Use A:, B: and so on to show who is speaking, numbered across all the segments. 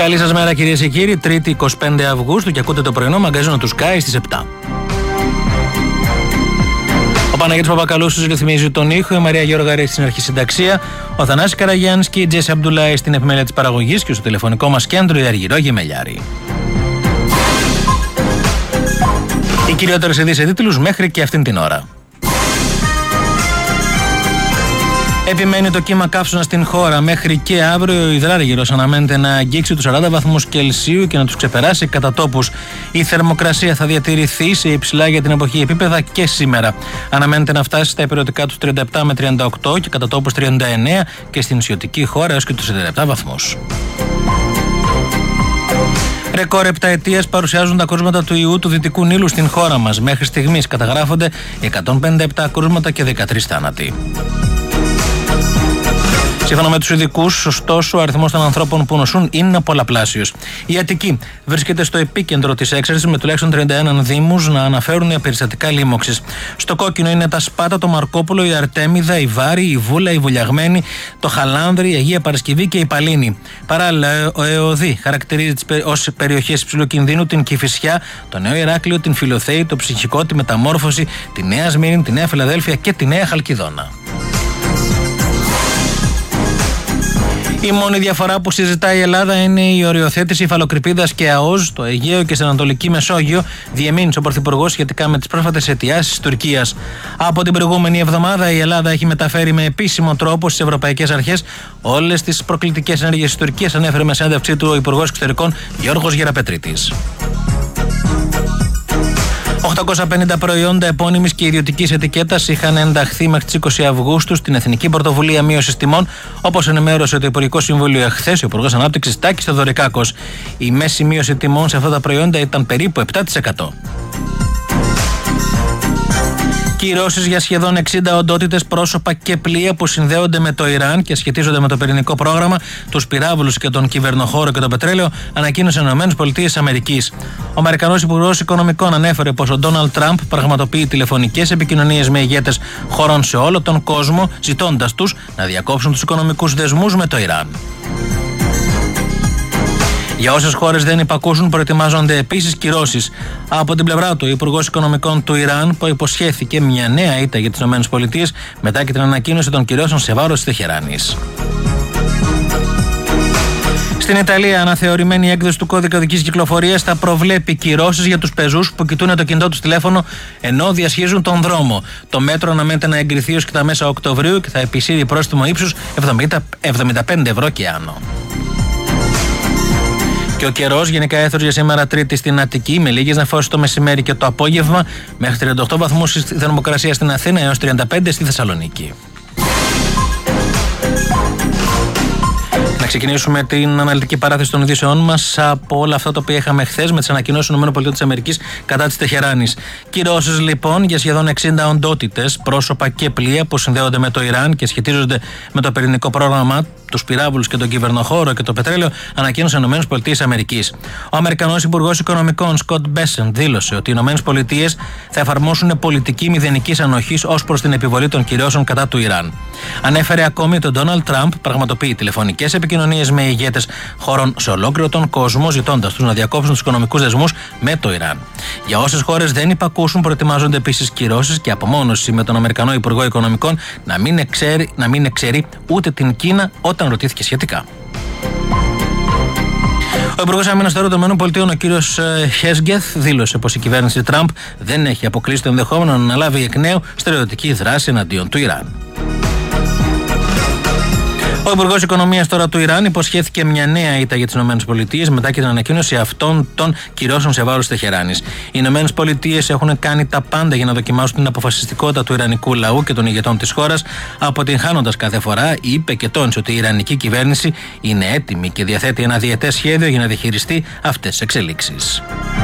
A: Καλή σας μέρα κυρίες και κύριοι, 3η 25 Αυγούστου και ακούτε το πρωινό μαγκαζίνο του Sky στις 7. Ο Παναγιώτης Παπακαλούσης ρυθμίζει τον ήχο, η Μαρία Γεωργαρή στην αρχισυνταξία, ο Θανάσης Καραγιάννης και η Τζέσι Αμπτουλάη στην επιμέλεια της παραγωγής και στο τηλεφωνικό μας κέντρο η Αργυρό Γεμελιάρη. Οι κυριότερες ειδήσεις σε τίτλους μέχρι και αυτήν την ώρα. Επιμένει το κύμα καύσωνα στην χώρα. Μέχρι και αύριο ο υδράργυρος αναμένεται να αγγίξει τους 40 βαθμούς Κελσίου και να τους ξεπεράσει κατά τόπους. Η θερμοκρασία θα διατηρηθεί σε υψηλά για την εποχή επίπεδα και σήμερα. Αναμένεται να φτάσει στα υπηρετικά τους 37 με 38 και κατά τόπους 39 και στην νησιωτική χώρα έως και τους 47 βαθμούς. Ρεκόρ επταετίας παρουσιάζουν τα κρούσματα του ιού του Δυτικού Νείλου στην χώρα μας. Μέχρι στιγμής καταγράφονται 157 κρούσματα και 13 θάνατοι. Σύμφωνα με τους ειδικούς, ωστόσο, ο αριθμός των ανθρώπων που νοσούν είναι πολλαπλάσιος. Η Αττική βρίσκεται στο επίκεντρο της έξαρσης με τουλάχιστον 31 δήμους να αναφέρουν περιστατικά λίμωξης. Στο κόκκινο είναι τα Σπάτα, το Μαρκόπουλο, η Αρτέμιδα, η Βάρη, η Βούλα, η Βουλιαγμένη, το Χαλάνδρη, η Αγία Παρασκευή και η Παλίνη. Παράλληλα, ο ΕΟΔΗ χαρακτηρίζει ως περιοχές υψηλού κινδύνου την Κηφισιά, το Νέο Ηράκλειο, την Φιλοθέη, το Ψυχικό, τη Μεταμόρφωση, τη Νέα Σμύρνη, τη Νέα Φιλαδέλφια και τη Νέα Χαλκιδόνα. Η μόνη διαφορά που συζητάει η Ελλάδα είναι η οριοθέτηση υφαλοκρηπίδας και ΑΟΣ στο Αιγαίο και στην Ανατολική Μεσόγειο, διεμήνυσε ο Πρωθυπουργός σχετικά με τις πρόσφατες αιτιάσεις της Τουρκίας. Από την προηγούμενη εβδομάδα η Ελλάδα έχει μεταφέρει με επίσημο τρόπο στις ευρωπαϊκές αρχές όλες τις προκλητικές ενέργειες της Τουρκίας, ανέφερε με συνέντευξή του ο Υπουργός Εξωτερικών Γιώργος Γεραπετρίτης. 850 προϊόντα επώνυμης και ιδιωτικής ετικέτας είχαν ενταχθεί μέχρι τις 20 Αυγούστου στην Εθνική Πρωτοβουλία Μείωσης Τιμών, όπως ενημέρωσε το Υπουργικό Συμβούλιο εχθές ο Υπουργός Ανάπτυξης Τάκης Θεοδωρικάκος. Η μέση μείωση τιμών σε αυτά τα προϊόντα ήταν περίπου 7%. Κυρώσεις για σχεδόν 60 οντότητες, πρόσωπα και πλοία που συνδέονται με το Ιράν και σχετίζονται με το πυρηνικό πρόγραμμα, τους πυράβλους και τον κυβερνοχώρο και το πετρέλαιο, ανακοίνωσε οι ΗΠΑ. Ο Αμερικανός Υπουργός Οικονομικών ανέφερε πως ο Ντόναλντ Τραμπ πραγματοποιεί τηλεφωνικές επικοινωνίες με ηγέτες χωρών σε όλο τον κόσμο, ζητώντας τους να διακόψουν τους οικονομικούς δεσμούς με το Ιράν. Για όσες χώρες δεν υπακούσουν, προετοιμάζονται επίσης κυρώσεις. Από την πλευρά του, ο Υπουργός Οικονομικών του Ιράν που υποσχέθηκε μια νέα ήττα για τις ΗΠΑ μετά και την ανακοίνωση των κυρώσεων σε βάρος της Τεχεράνης. Στην Ιταλία, αναθεωρημένη έκδοση του κώδικα οδικής κυκλοφορίας θα προβλέπει κυρώσεις για τους πεζούς που κοιτούν το κινητό τους τηλέφωνο ενώ διασχίζουν τον δρόμο. Το μέτρο αναμένεται να εγκριθεί ως και τα μέσα Οκτωβρίου και θα επισύρει πρόστιμο ύψους 75 ευρώ και άνω. Και ο καιρός γενικά έθρος για σήμερα Τρίτη στην Αττική με λίγες νεφώσεις το μεσημέρι και το απόγευμα, μέχρι 38 βαθμούς η θερμοκρασία στην Αθήνα έως 35 στη Θεσσαλονίκη. Να ξεκινήσουμε την αναλυτική παράθεση των ειδήσεών μας από όλα αυτά τα οποία είχαμε χθες με τις ανακοινώσεις των ΗΠΑ κατά της Τεχεράνης. Κυρώσεις λοιπόν για σχεδόν 60 οντότητες, πρόσωπα και πλοία που συνδέονται με το Ιράν και σχετίζονται με το πυρηνικό πρόγραμμα, τους πυράβλους και τον κυβερνοχώρο και το πετρέλαιο, ανακοίνωσαν οι ΗΠΑ. Ο Αμερικανός Υπουργός Οικονομικών Σκοτ Μπέσεντ δήλωσε ότι οι ΗΠΑ θα εφαρμόσουν πολιτική μηδενικής ανοχής ως προς την επιβολή των κυρώσεων κατά του Ιράν. Ανέφερε ακόμη ότι ο Ντόναλντ Τραμπ πραγματοποιεί τηλεφωνικές επικοινωνίες με ηγέτες χωρών σε ολόκληρο τον κόσμο, ζητώντας τους να διακόψουν τους οικονομικούς δεσμούς με το Ιράν. Για όσες χώρες δεν υπακούσουν, προετοιμάζονται επίσης κυρώσεις και απομόνωση με τον Αμερικανό Υπουργό Οικονομικών να μην εξαιρεί ούτε την Κίνα όταν ρωτήθηκε σχετικά. Ο Υπουργός Άμυνας των ΗΠΑ, ο κύριος Χέσγκεθ, δήλωσε πως η κυβέρνηση Τραμπ δεν έχει αποκλείσει το ενδεχόμενο να αναλάβει εκ νέου στρατιωτική δράση εναντίον του Ιράν. Ο Υπουργός Οικονομίας τώρα του Ιράν υποσχέθηκε μια νέα ήττα για τις ΗΠΑ μετά και την ανακοίνωση αυτών των κυρώσεων σε βάρος της Τεχεράνης. Οι ΗΠΑ έχουν κάνει τα πάντα για να δοκιμάσουν την αποφασιστικότητα του ιρανικού λαού και των ηγετών της χώρας, αποτυγχάνοντας κάθε φορά, είπε και τόνισε ότι η ιρανική κυβέρνηση είναι έτοιμη και διαθέτει ένα διετές σχέδιο για να διαχειριστεί αυτές τις εξελίξεις.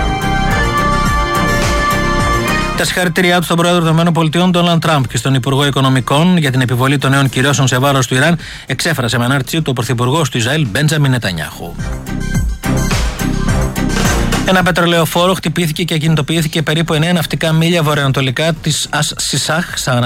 A: Τα συγχαρητήριά του στον πρόεδρο των ΗΠΑ, Ντόναλντ Τραμπ, και στον Υπουργό Οικονομικών για την επιβολή των νέων κυρώσεων σε βάρος του Ιράν, εξέφρασε με ανάρτησή του ο Πρωθυπουργός του Ισραήλ, Μπέντζαμιν Νετανιάχου. Ένα πετρελαιοφόρο χτυπήθηκε και ακινητοποιήθηκε περίπου 9 ναυτικά μίλια βορειοανατολικά της As Sisach,